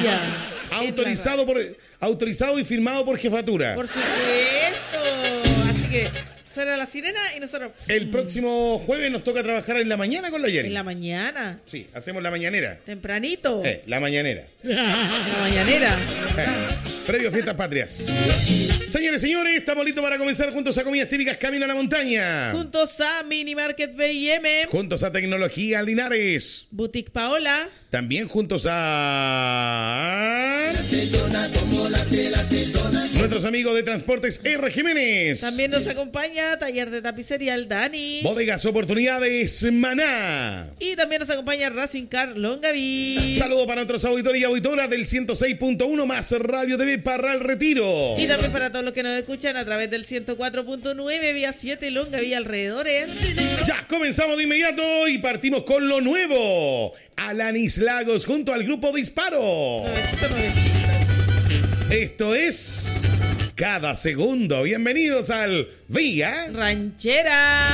Villa. Autorizado y firmado por jefatura. Por supuesto. Así que suena la sirena y nosotros... El próximo jueves nos toca trabajar en la mañana con la Jenny. En la mañana. Sí, hacemos la mañanera. Tempranito. La mañanera. La mañanera. Previo a Fiestas Patrias. Señores, señores, estamos listos para comenzar juntos a Comidas Típicas Camino a la Montaña. Juntos a Mini Market B&M. Juntos a Tecnología Linares. Boutique Paola. También juntos a... nuestros amigos de Transportes R. Jiménez. También nos acompaña Taller de Tapicería El Dani. Bodegas Oportunidades Maná. Y también nos acompaña Racing Car Longaví. Saludos para nuestros auditores y auditoras del 106.1 más Radio TV Parral Retiro. Y también para todos los que nos escuchan a través del 104.9 vía 7 Longaví alrededores. Ya comenzamos de inmediato y partimos con lo nuevo. Alanis Lagos junto al grupo Disparo. Esto es Cada Segundo. Bienvenidos al Vía Ranchera.